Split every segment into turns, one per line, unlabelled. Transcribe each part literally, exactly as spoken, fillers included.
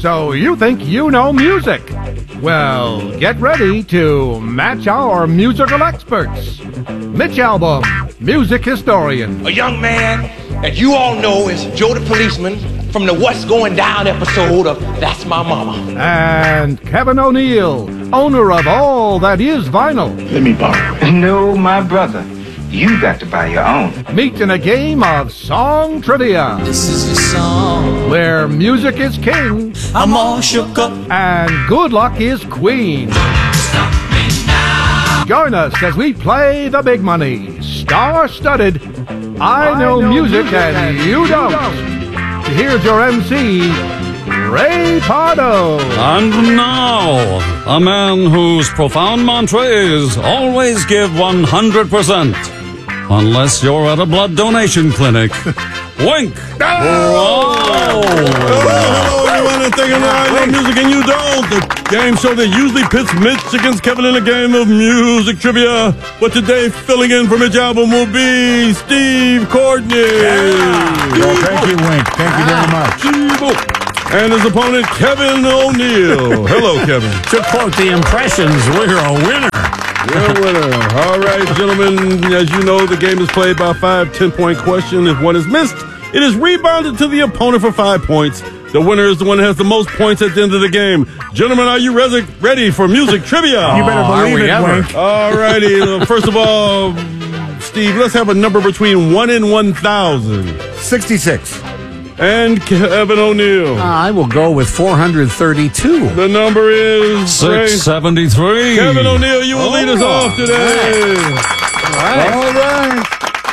So you think you know music? Well, get ready to match our musical experts. Mitch Albom, music historian.
A young man that you all know is Joe the Policeman from the What's Going Down episode of That's My Mama.
And Kevin O'Neill, owner of All That Is Vinyl.
Let me borrow. No, my brother. You got to buy your own.
Meet in a game of song trivia.
This is your song.
Where music is king.
I'm all shook up.
And good luck is queen.
Stop me now.
Join us as we play the big money. Star-studded. I, I know, know music, music and, and you don't. don't. Here's your M C, Ray Pardo.
And now, a man whose profound mantra is always give one hundred percent. Unless you're at a blood donation clinic. Wink!
Oh! Oh! Hello, everyone, and thank you. I know music and you don't. The game show that usually pits Mitch against Kevin in a game of music trivia. But today, filling in for Mitch Albom will be Steve Courtney.
Yeah. Well, thank you, Wink. Thank you very much.
Steve-o. And his opponent, Kevin O'Neill. Hello, Kevin.
To quote the impressions, we're a winner.
You're a winner. All right, gentlemen. As you know, the game is played by a five ten-point question. If one is missed, it is rebounded to the opponent for five points. The winner is the one that has the most points at the end of the game. Gentlemen, are you res- ready for music trivia?
You better believe it, Wink.
All righty. First of all, Steve, let's have a number between one and one thousand.
sixty-six.
And Kevin O'Neill.
Uh, I will go with four hundred thirty-two.
The number is
six seventy-three.
Kevin O'Neill, you will oh, lead us off today.
All right. All right.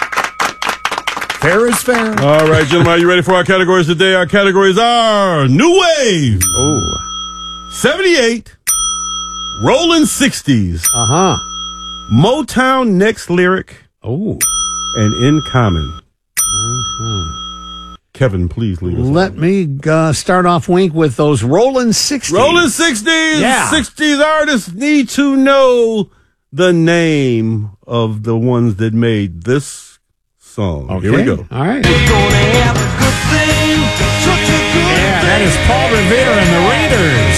Fair is fair.
All right, gentlemen, are you ready for our categories today? Our categories are New Wave.
Oh.
seventy-eight. Rolling sixties.
Uh-huh.
Motown Next Lyric.
Oh.
And In Common.
Uh-huh.
Kevin, please lead us.
Let
on.
me uh, start off, Wink, with those Rolling sixties.
Rolling sixties.
Yeah.
sixties artists need to know the name of the ones that made this song.
Okay.
Here we go.
All right.
We're gonna have a good thing. Such a good
Yeah,
thing.
that is Paul Revere and the Raiders.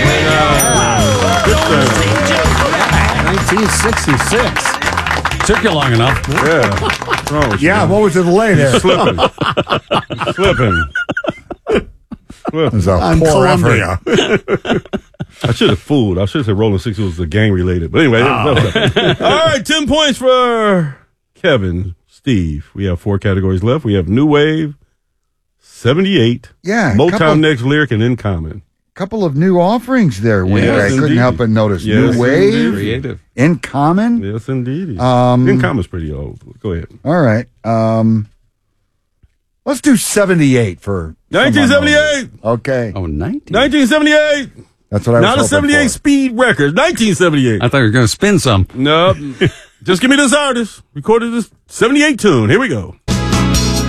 Good thing.
nineteen sixty-six.
Took you long enough.
Yeah. Oh,
Yeah, what was the delay there?
Slipping. Slipping.
It was a poor effort.
I should have fooled. I should have said Rolling sixties was the gang related. But anyway.
Oh.
All right, ten points for Kevin. Steve, we have four categories left. We have New Wave, seventy-eight.
Yeah.
Motown
couple,
Next Lyric, and In Common.
couple of new offerings there, Wink.
Yes,
I couldn't
indeed.
help but notice.
Yes,
New Wave,
indeed.
Creative.
In Common.
Yes, indeed.
Um,
In Common's pretty old. Go ahead.
All right. Um, let's do seventy-eight for
nineteen seventy-eight.
Okay.
Oh, nineteen.
nineteen seventy-eight.
That's what I was
Not a
hoping
seventy-eight
for.
speed record. nineteen seventy-eight.
I thought you were going to spin some.
Nope. Just give me this artist. Recorded this seventy-eight tune. Here we go.